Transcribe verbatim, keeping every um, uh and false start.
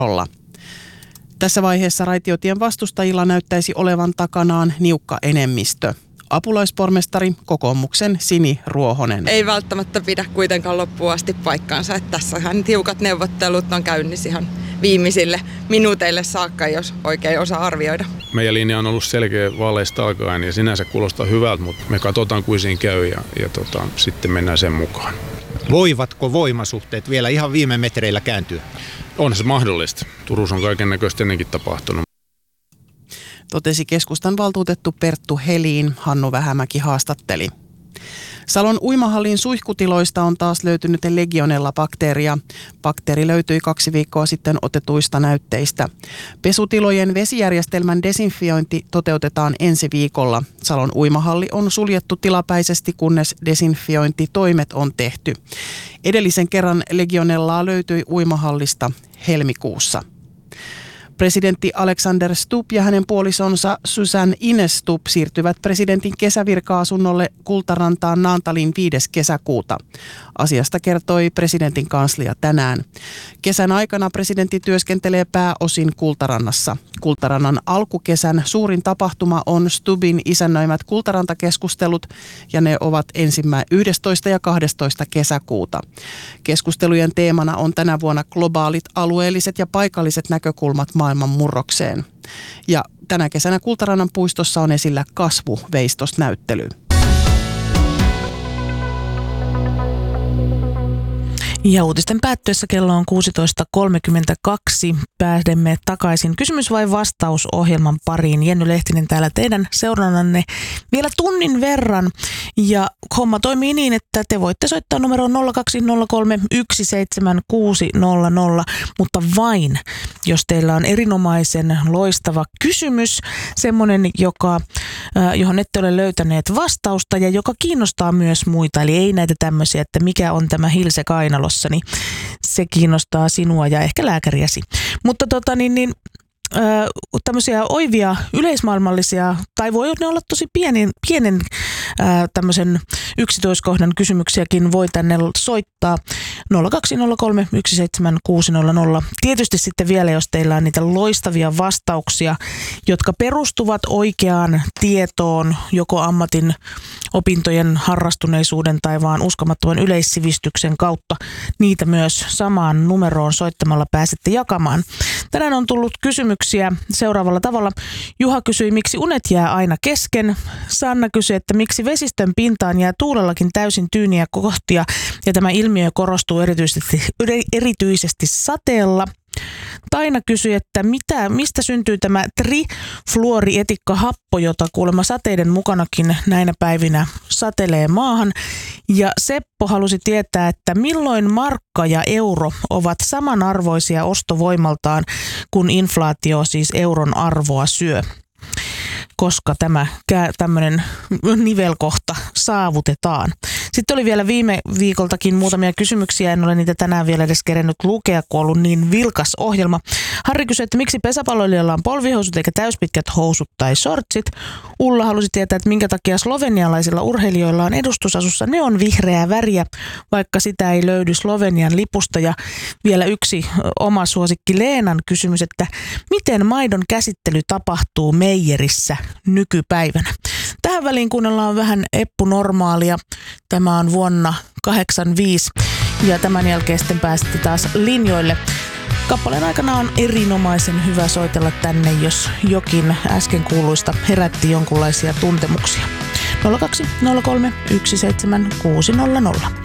olla. Tässä vaiheessa raitiotien vastustajilla näyttäisi olevan takanaan niukka enemmistö. Apulaispormestari kokoomuksen Sini Ruohonen. Ei välttämättä pidä kuitenkaan loppuun asti paikkaansa, että tässähän tiukat neuvottelut on käynnissä ihan viimeisille minuuteille saakka, jos oikein osaa arvioida. Meidän linja on ollut selkeä vaaleista alkaen ja sinänsä kuulostaa hyvältä, mutta me katsotaan kuin siinä käy ja, ja tota, sitten mennään sen mukaan. Voivatko voimasuhteet vielä ihan viime metreillä kääntyä? On se mahdollista. Turussa on kaiken näköistä ennenkin tapahtunut. Totesi keskustan valtuutettu Perttu Helin. Hannu Vähämäki haastatteli. Salon uimahallin suihkutiloista on taas löytynyt Legionella-bakteeria. Bakteeri löytyi kaksi viikkoa sitten otetuista näytteistä. Pesutilojen vesijärjestelmän desinfiointi toteutetaan ensi viikolla. Salon uimahalli on suljettu tilapäisesti, kunnes desinfiointitoimet on tehty. Edellisen kerran Legionellaa löytyi uimahallista helmikuussa. Presidentti Alexander Stubb ja hänen puolisonsa Susanne Ines Stubb siirtyvät presidentin kesävirka-asunnolle Kultarantaan Naantalin viides kesäkuuta. Asiasta kertoi presidentin kanslia tänään. Kesän aikana presidentti työskentelee pääosin Kultarannassa. Kultarannan alkukesän suurin tapahtuma on Stubbin isännöimät Kultaranta-keskustelut ja ne ovat ensimmä yhdestoista ja kahdestoista kesäkuuta. Keskustelujen teemana on tänä vuonna globaalit, alueelliset ja paikalliset näkökulmat maailman murrokseen. Ja tänä kesänä Kultarannan puistossa on esillä kasvuveistosnäyttely. Ja uutisten päättyessä kello on kuusitoista kolmekymmentäkaksi. Pääsemme takaisin kysymys vai vastaus -ohjelman pariin. Jenny Lehtinen täällä teidän seurannanne vielä tunnin verran. Ja homma toimii niin, että te voitte soittaa numeroon nolla kaksi nolla kolme yksi seitsemän kuusi nolla nolla, mutta vain jos teillä on erinomaisen loistava kysymys, semmoinen, joka, äh, johon ette ole löytäneet vastausta ja joka kiinnostaa myös muita. Eli ei näitä tämmöisiä, että mikä on tämä hilse kainalossa, niin se kiinnostaa sinua ja ehkä lääkäriäsi. Mutta tota niin, niin Öö, tämmöisiä oivia yleismaailmallisia, tai voi ne olla tosi pienen, pienen öö, tämmöisen yksityiskohdan kysymyksiäkin voi tänne soittaa nolla kaksi nolla kolme yksi seitsemän kuusi nolla nolla. Tietysti sitten vielä, jos teillä on niitä loistavia vastauksia, jotka perustuvat oikeaan tietoon, joko ammatin opintojen harrastuneisuuden tai vaan uskomattoman yleissivistyksen kautta, niitä myös samaan numeroon soittamalla pääsette jakamaan. Tänään on tullut kysymyksiä seuraavalla tavalla. Juha kysyi, miksi unet jää aina kesken. Sanna kysyi, että miksi vesistön pintaan jää tuulellakin täysin tyyniä kohtia ja tämä ilmiö korostuu erityisesti, erityisesti sateella. Taina kysyi, että mitä, mistä syntyy tämä trifluorietikka-happo, jota kuulemma sateiden mukanakin näinä päivinä satelee maahan. Ja Seppo halusi tietää, että milloin markka ja euro ovat samanarvoisia ostovoimaltaan, kun inflaatio siis euron arvoa syö. Koska tämä tämmöinen nivelkohta saavutetaan. Sitten oli vielä viime viikoltakin muutamia kysymyksiä. En ole niitä tänään vielä edes kerennyt lukea, kun on ollut niin vilkas ohjelma. Harri kysyi, että miksi pesäpalloilijoilla on polvihousut eikä täyspitkät housut tai shortsit. Ulla halusi tietää, että minkä takia slovenialaisilla urheilijoilla on edustusasussa neonvihreää väriä, vaikka sitä ei löydy Slovenian lipusta. Ja vielä yksi oma suosikki Leenan kysymys, että miten maidon käsittely tapahtuu meijerissä nykypäivänä. Tähän väliin kuunnellaan vähän Eppu Normaalia. Tämä on vuonna kahdeksankymmentäviisi ja tämän jälkeen sitten pääsette taas linjoille. Kappaleen aikana on erinomaisen hyvä soitella tänne, jos jokin äsken kuuluista herätti jonkunlaisia tuntemuksia. nolla kaksi nolla kolme yksi seitsemän kuusi nolla nolla.